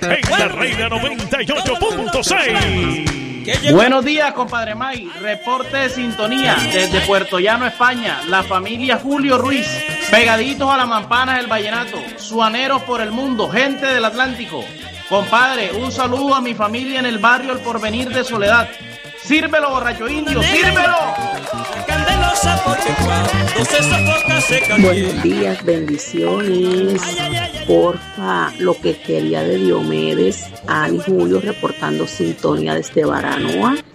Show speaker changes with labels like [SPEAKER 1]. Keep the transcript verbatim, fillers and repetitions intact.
[SPEAKER 1] en la Reina noventa y ocho punto seis.
[SPEAKER 2] Buenos días, compadre May. Reporte de sintonía desde Puerto Llano, España. La familia Julio Ruiz. Pegaditos a la mampana del vallenato. Suaneros por el mundo. Gente del Atlántico. Compadre, un saludo a mi familia en el barrio El Porvenir de Soledad. ¡Sírvelo, borracho indio! ¡Sírvelo!
[SPEAKER 3] Buenos días, bendiciones. Porfa, lo que quería de Diomedes, Ani Julio reportando sintonía desde Baranoa.